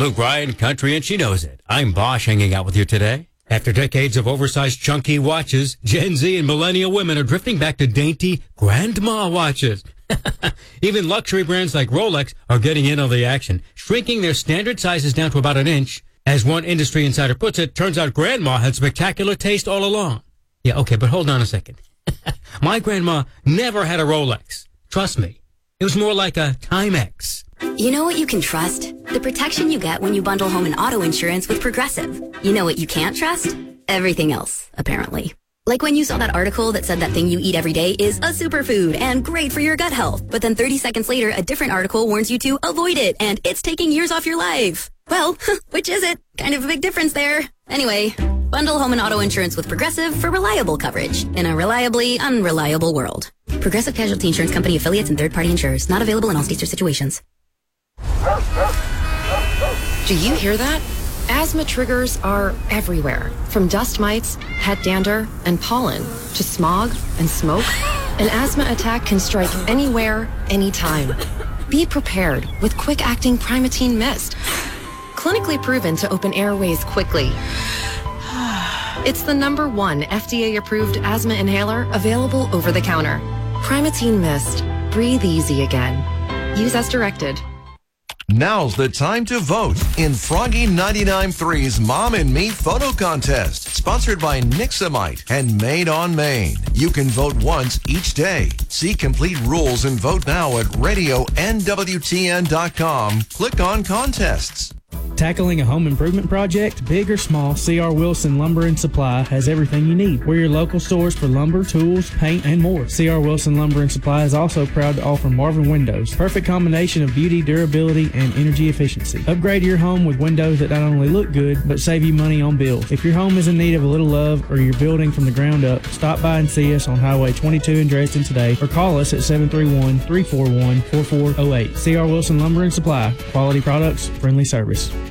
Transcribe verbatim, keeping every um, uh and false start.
Luke Bryan, country, and she knows it. I'm Bosch hanging out with you today. After decades of oversized chunky watches, Gen Z and millennial women are drifting back to dainty grandma watches. Even luxury brands like Rolex are getting in on the action, shrinking their standard sizes down to about an inch. As one industry insider puts it, turns out grandma had spectacular taste all along. Yeah, okay, but hold on a second. My grandma never had a Rolex. Trust me. It was more like a Timex. You know what you can trust? The protection you get when you bundle home and auto insurance with Progressive. You know what you can't trust? Everything else, apparently. Like when you saw that article that said that thing you eat every day is a superfood and great for your gut health. But then thirty seconds later, a different article warns you to avoid it and it's taking years off your life. Well, which is it? Kind of a big difference there. Anyway, bundle home and auto insurance with Progressive for reliable coverage in a reliably unreliable world. Progressive Casualty Insurance Company affiliates and third-party insurers. Not available in all states or situations. Do you hear that? Asthma triggers are everywhere, from dust mites, pet dander, and pollen, to smog and smoke. An asthma attack can strike anywhere, anytime. Be prepared with quick-acting Primatene Mist. Clinically proven to open airways quickly. It's the number one F D A-approved asthma inhaler available over the counter. Primatene Mist. Breathe easy again. Use as directed. Now's the time to vote in Froggy ninety-nine point three's Mom and Me Photo Contest, sponsored by Nixamite and Made on Maine. You can vote once each day. See complete rules and vote now at radio N W T N dot com. Click on contests. Tackling a home improvement project, big or small, C R Wilson Lumber and Supply has everything you need. We're your local source for lumber, tools, paint, and more. C R Wilson Lumber and Supply is also proud to offer Marvin windows. Perfect combination of beauty, durability, and energy efficiency. Upgrade your home with windows that not only look good, but save you money on bills. If your home is in need of a little love or you're building from the ground up, stop by and see us on Highway twenty-two in Dresden today or call us at seven three one, three four one, four four zero eight. C R Wilson Lumber and Supply. Quality products, friendly service.